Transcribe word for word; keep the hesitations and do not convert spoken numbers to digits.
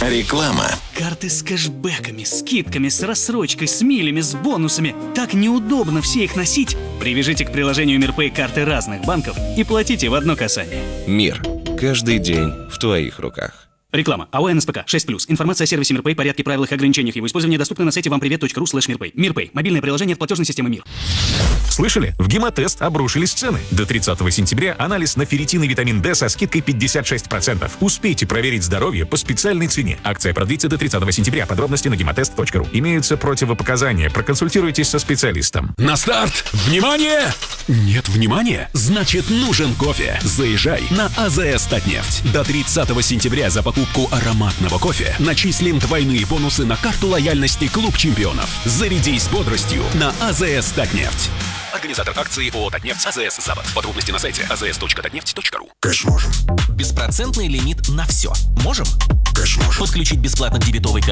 Реклама. Карты с кэшбэками, скидками, с рассрочкой, с милями, с бонусами. Так неудобно все их носить. Привяжите к приложению Мирпэй карты разных банков и платите в одно касание. Мир. Каждый день в твоих руках. Реклама. АО НСПК шесть плюс. Информация о сервисе Мирпэй, порядке, правилах и ограничениях его использования доступна на сайте вампривет точка ру слэш мирпэй. Мирпэй. Мобильное приложение от платежной системы Мир. Слышали? В Гемотест обрушились цены. До тридцатого сентября анализ на ферритин и витамин D со скидкой пятьдесят шесть процентов. Успейте проверить здоровье по специальной цене. Акция продлится до тридцатого сентября. Подробности на гемотест точка ру. Имеются противопоказания. Проконсультируйтесь со специалистом. На старт! Внимание! Нет внимания? Значит, нужен кофе. Заезжай на АЗС Татнефть. До тридцатого сентября за покупку ароматного кофе начислим двойные бонусы на карту лояльности Клуб чемпионов. Зарядись бодростью на АЗС Татнефть. Организатор акции ООО «Татнефть» АЗС «Запад». Подробности на сайте а зэ эс точка татнефть точка ру. Кэш можем. Беспроцентный лимит на все. Можем? Кэш можем. Подключить бесплатно к дебетовой карте